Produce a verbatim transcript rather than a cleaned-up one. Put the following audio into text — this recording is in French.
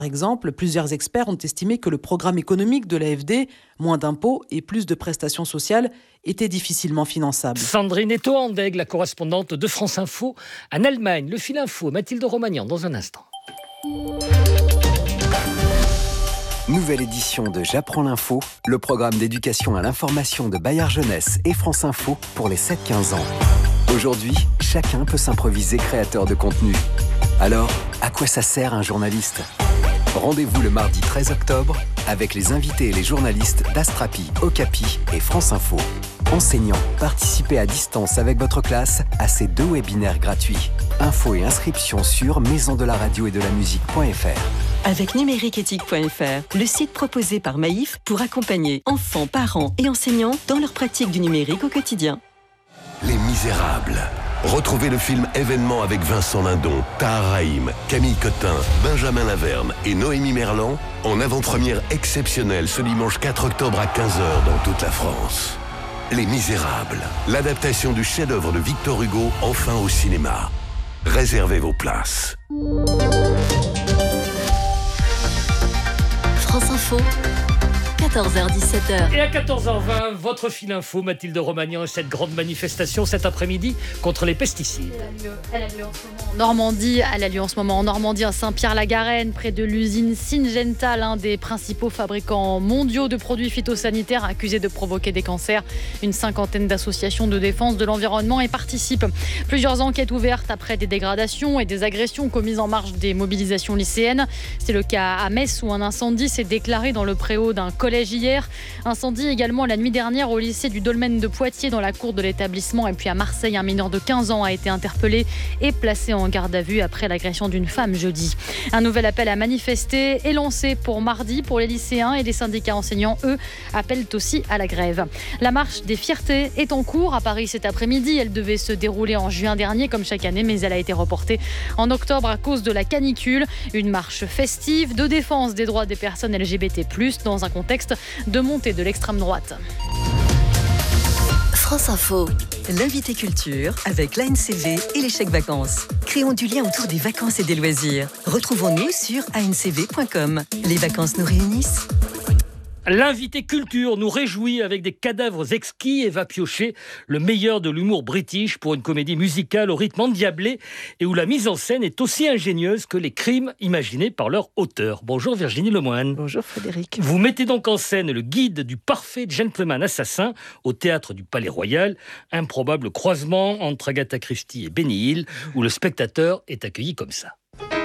Par exemple, plusieurs experts ont estimé que le programme économique de l'A F D, moins d'impôts et plus de prestations sociales, était difficilement finançable. Sandrine Eto-Andeg, la correspondante de France Info en Allemagne. Le fil info, Mathilde Romagnan, dans un instant. Nouvelle édition de J'apprends l'info, le programme d'éducation à l'information de Bayard Jeunesse et France Info pour les sept quinze ans. Aujourd'hui, chacun peut s'improviser créateur de contenu. Alors, à quoi ça sert un journaliste ? Rendez-vous le mardi treize octobre avec les invités et les journalistes d'Astrapi, Okapi et France Info. Enseignants, participez à distance avec votre classe à ces deux webinaires gratuits. Infos et inscriptions sur maison de la radio et de la musique point f r. Avec numérique éthique point f r, le site proposé par Maïf pour accompagner enfants, parents et enseignants dans leur pratique du numérique au quotidien. Les Misérables. Retrouvez le film événement avec Vincent Lindon, Tahar Rahim, Camille Cotin, Benjamin Laverne et Noémie Merlan en avant-première exceptionnelle ce dimanche quatre octobre à quinze heures dans toute la France. Les Misérables, l'adaptation du chef-d'œuvre de Victor Hugo, enfin au cinéma. Réservez vos places. France Info, quatorze heures dix-sept heures. Et à quatorze heures vingt, votre fil info, Mathilde Romagnan, et cette grande manifestation cet après-midi contre les pesticides. Elle a lieu en ce moment en Normandie, elle a lieu en ce moment en Normandie, à Saint-Pierre-la-Garenne, près de l'usine Syngenta, l'un des principaux fabricants mondiaux de produits phytosanitaires accusés de provoquer des cancers. Une cinquantaine d'associations de défense de l'environnement y participent. Plusieurs enquêtes ouvertes après des dégradations et des agressions commises en marge des mobilisations lycéennes. C'est le cas à Metz où un incendie s'est déclaré dans le préau d'un collège hier. Incendie également la nuit dernière au lycée du Dolmen de Poitiers dans la cour de l'établissement. Et puis à Marseille, un mineur de quinze ans a été interpellé et placé en garde à vue après l'agression d'une femme jeudi. Un nouvel appel à manifester est lancé pour mardi pour les lycéens et les syndicats enseignants, eux, appellent aussi à la grève. La marche des fiertés est en cours à Paris cet après-midi. Elle devait se dérouler en juin dernier comme chaque année, mais elle a été reportée en octobre à cause de la canicule. Une marche festive de défense des droits des personnes L G B T plus, dans un contexte de montée de l'extrême droite. France Info. L'invité culture avec l'A N C V et les chèques vacances. Créons du lien autour des vacances et des loisirs. Retrouvons-nous sur a n c v point com. Les vacances nous réunissent. L'invité culture nous réjouit avec des cadavres exquis et va piocher le meilleur de l'humour british pour une comédie musicale au rythme endiablé et où la mise en scène est aussi ingénieuse que les crimes imaginés par leur auteur. Bonjour Virginie Lemoine. Bonjour Frédéric. Vous mettez donc en scène le guide du parfait gentleman assassin au théâtre du Palais Royal, improbable croisement entre Agatha Christie et Benny Hill où le spectateur est accueilli comme ça.